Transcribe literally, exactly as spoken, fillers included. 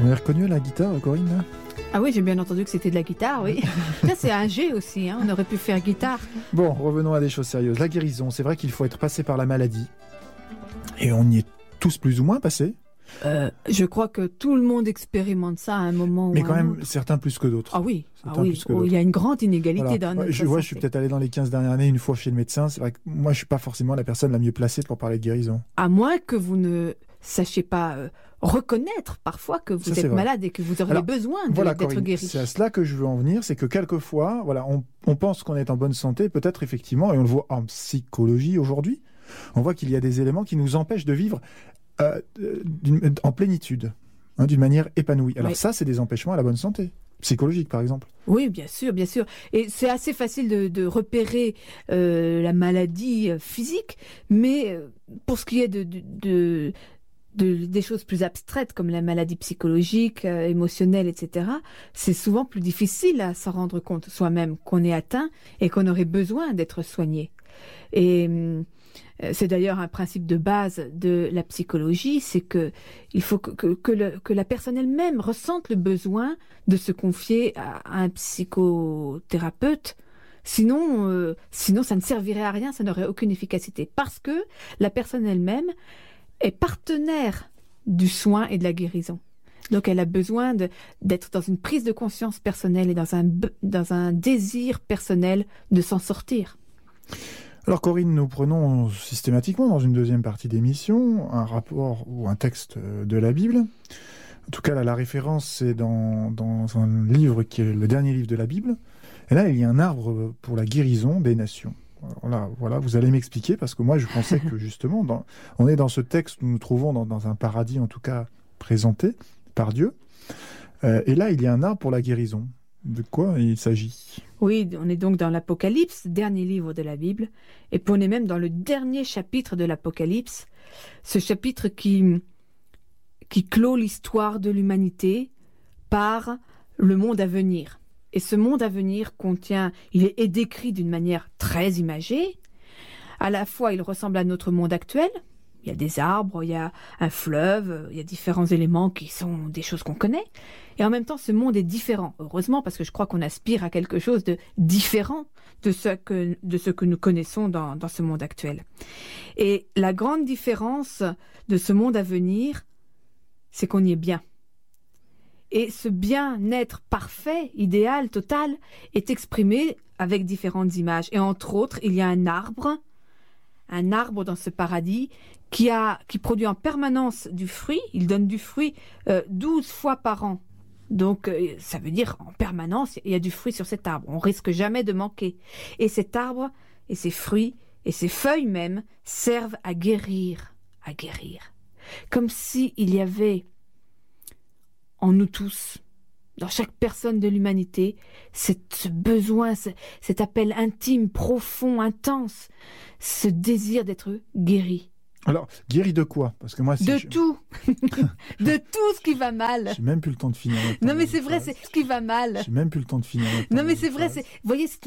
Vous avez reconnu la guitare, Corinne là ? Ah oui, j'ai bien entendu que c'était de la guitare, oui. Ça, c'est un G aussi, hein. On aurait pu faire guitare. Bon, revenons à des choses sérieuses. La guérison, c'est vrai qu'il faut être passé par la maladie. Et on y est tous plus ou moins passés. Euh, je crois que tout le monde expérimente ça à un moment Mais ou quand à un même, autre. certains plus que d'autres. Ah oui, ah Certains oui. plus que Oh, d'autres. il y a une grande inégalité Voilà. dans notre je, vois, je suis santé. peut-être allé dans les quinze dernières années une fois chez le médecin. C'est vrai que moi, je suis pas forcément la personne la mieux placée pour parler de guérison. À moins que vous ne sachiez pas euh, reconnaître parfois que vous Ça, c'est êt vrai. malade et que vous auriez Alors, besoin de, Voilà, d'être Corinne, guéri. c'est à cela que je veux en venir, c'est que quelquefois, voilà, on, on pense qu'on est en bonne santé, peut-être effectivement, et on le voit en psychologie aujourd'hui, on voit qu'il y a des éléments qui nous empêchent de vivre euh, d'une- en plénitude, hein, d'une manière épanouie. Alors Oui. ça, c'est des empêchements à la bonne santé, psychologique par exemple. Oui, bien sûr, bien sûr. Et c'est assez facile de, de repérer euh, la maladie euh, physique, mais euh, pour ce qui est de, de, de, de- des choses plus abstraites comme la maladie psychologique, euh, émotionnelle, et cetera, c'est souvent plus difficile à s'en rendre compte soi-même qu'on est atteint et qu'on aurait besoin d'être soigné. Et hum, euh, c'est d'ailleurs un principe de base de la psychologie, c'est que il faut que, que, que, le- que la personne elle-même ressente le besoin de se confier à, à un psychothérapeute. Sinon, euh, sinon, ça ne servirait à rien, ça n'aurait aucune efficacité. Parce que la personne elle-même est partenaire du soin et de la guérison. Donc, elle a besoin de, d'être dans une prise de conscience personnelle et dans un, be- dans un désir personnel de s'en sortir. Alors Corinne, nous prenons systématiquement dans une deuxième partie d'émission un rapport ou un texte euh, de la Bible. En tout cas, là, la référence, c'est dans, dans un livre qui est le dernier livre de la Bible. Et là, il y a un arbre pour la guérison des nations. Alors là, voilà, vous allez m'expliquer, parce que moi, je pensais que justement, dans, on est dans ce texte où nous nous trouvons dans, dans un paradis, en tout cas, présenté par Dieu. Euh, et là, il y a un arbre pour la guérison. De quoi il s'agit ? Oui, on est donc dans l'Apocalypse, dernier livre de la Bible, et puis on est même dans le dernier chapitre de l'Apocalypse, ce chapitre qui, qui clôt l'histoire de l'humanité par le monde à venir. Et ce monde à venir contient, il est, est décrit d'une manière très imagée. À la fois, il ressemble à notre monde actuel. Il y a des arbres, il y a un fleuve, il y a différents éléments qui sont des choses qu'on connaît. Et en même temps, ce monde est différent. Heureusement, parce que je crois qu'on aspire à quelque chose de différent de ce que, de ce que nous connaissons dans, dans ce monde actuel. Et la grande différence de ce monde à venir, c'est qu'on y est bien. Et ce bien-être parfait, idéal, total, est exprimé avec différentes images. Et entre autres, il y a un arbre, un arbre dans ce paradis qui, a, qui produit en permanence du fruit. Il donne du fruit euh, douze fois par an. Donc, euh, ça veut dire en permanence, il y a du fruit sur cet arbre. On risque jamais de manquer. Et cet arbre, et ses fruits, et ses feuilles même, servent à guérir, à guérir. Comme s'il y avait en nous tous, dans chaque personne de l'humanité, cette- ce besoin, ce- cet appel intime, profond, intense, ce désir d'être guéri. Alors, guéri de quoi ? Parce que moi, si De je... tout. De tout ce qui va mal. J'ai même plus le temps de finir. Non mais c'est vrai, c'est ce qui va mal. J'ai même plus le temps de finir. Non mais c'est vrai, c'est... Vous voyez, c'est